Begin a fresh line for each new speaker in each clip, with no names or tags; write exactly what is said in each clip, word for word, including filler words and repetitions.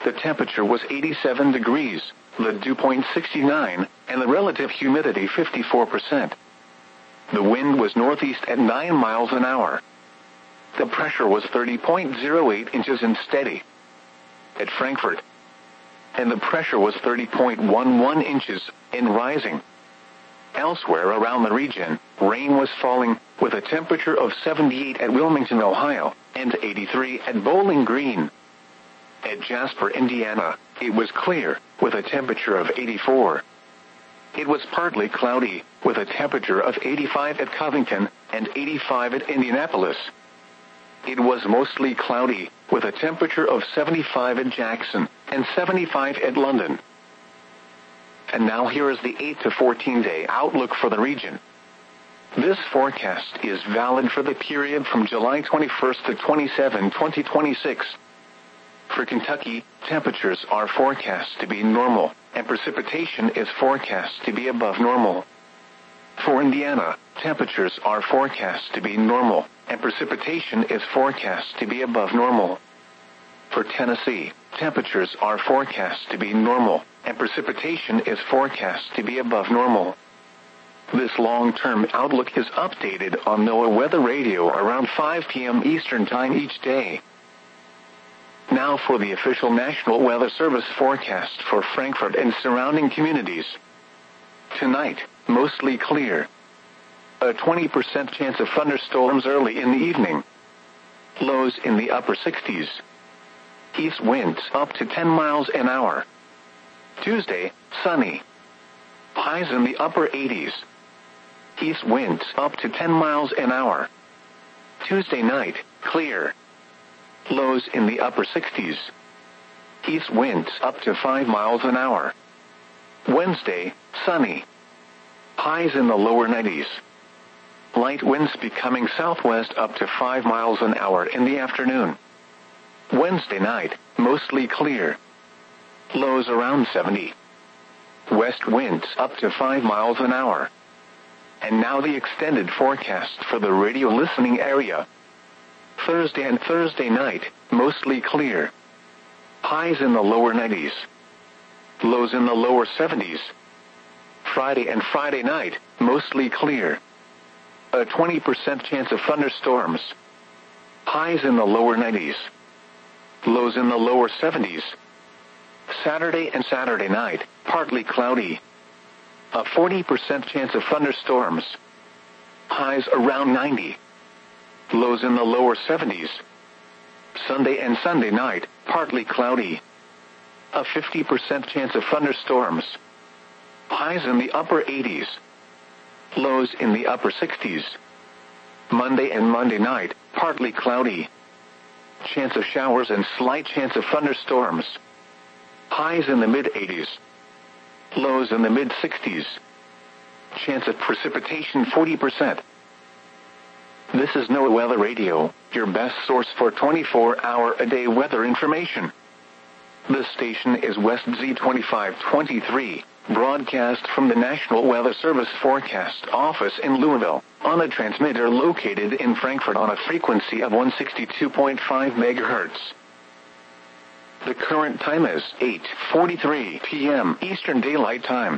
The temperature was eighty-seven degrees, the dew point sixty-nine, and the relative humidity fifty-four percent. The wind was northeast at nine miles an hour. The pressure was thirty point zero eight inches and steady. At Frankfurt. And the pressure was thirty point one one inches and rising. Elsewhere around the region, rain was falling, with a temperature of seventy-eight at Wilmington, Ohio, and eighty-three at Bowling Green. At Jasper, Indiana, it was clear, with a temperature of eighty-four. It was partly cloudy, with a temperature of eighty-five at Covington and eighty-five at Indianapolis. It was mostly cloudy, with a temperature of seventy-five at Jackson and seventy-five at London. And now here is the eight to fourteen day outlook for the region. This forecast is valid for the period from July twenty-first to twenty-seventh, twenty twenty-six. For Kentucky, temperatures are forecast to be normal, and precipitation is forecast to be above normal. For Indiana, temperatures are forecast to be normal, and precipitation is forecast to be above normal. For Tennessee, temperatures are forecast to be normal, and precipitation is forecast to be above normal. This long-term outlook is updated on NOAA Weather Radio around five p.m. Eastern Time each day. Now for the official National Weather Service forecast for Frankfurt and surrounding communities. Tonight, mostly clear. A twenty percent chance of thunderstorms early in the evening. Lows in the upper sixties. East winds up to ten miles an hour. Tuesday, sunny. Highs in the upper eighties. East winds up to ten miles an hour. Tuesday night, clear. Lows in the upper sixties. East winds up to five miles an hour. Wednesday, sunny. Highs in the lower nineties. Light winds becoming southwest up to five miles an hour in the afternoon. Wednesday night, mostly clear. Lows around seventy. West winds up to five miles an hour. And now the extended forecast for the radio listening area. Thursday and Thursday night, mostly clear. Highs in the lower nineties. Lows in the lower seventies. Friday and Friday night, mostly clear. A twenty percent chance of thunderstorms. Highs in the lower nineties. Lows in the lower seventies. Saturday and Saturday night, partly cloudy. A forty percent chance of thunderstorms. Highs around ninety. Lows in the lower seventies. Sunday and Sunday night, partly cloudy. A fifty percent chance of thunderstorms. Highs in the upper eighties. Lows in the upper sixties. Monday and Monday night, partly cloudy. Chance of showers and slight chance of thunderstorms. Highs in the mid-eighties. Lows in the mid-sixties. Chance of precipitation forty percent. This is NOAA Weather Radio, your best source for twenty-four hour a day weather information. This station is West Z twenty-five twenty-three, broadcast from the National Weather Service Forecast Office in Louisville, on a transmitter located in Frankfurt on a frequency of one sixty-two point five megahertz. The current time is eight forty-three p.m. Eastern Daylight Time.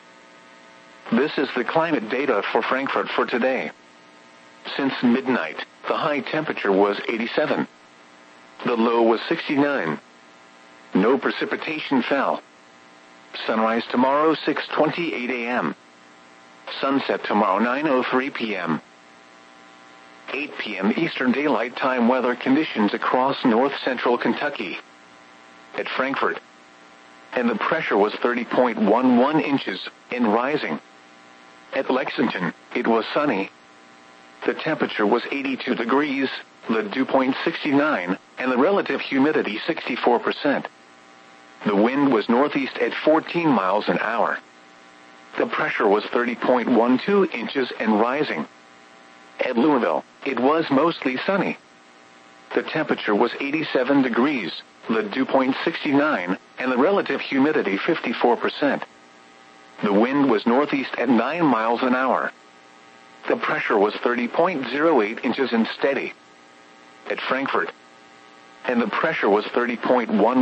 This is the climate data for Frankfurt for today. Since midnight, the high temperature was eighty-seven. The low was sixty-nine. No precipitation fell. Sunrise tomorrow six twenty-eight a.m. Sunset tomorrow nine oh three p.m. eight p.m. Eastern Daylight Time weather conditions across north-central Kentucky. At Frankfurt. And the pressure was thirty point one one inches, and rising. At Lexington, it was sunny. The temperature was eighty-two degrees, the dew point sixty-nine, and the relative humidity sixty-four percent. The wind was northeast at fourteen miles an hour. The pressure was thirty point one two inches and rising. At Louisville, it was mostly sunny. The temperature was eighty-seven degrees, the dew point sixty-nine, and the relative humidity fifty-four percent. The wind was northeast at nine miles an hour. The pressure was thirty point zero eight inches and steady. At Frankfurt. And the pressure was thirty point one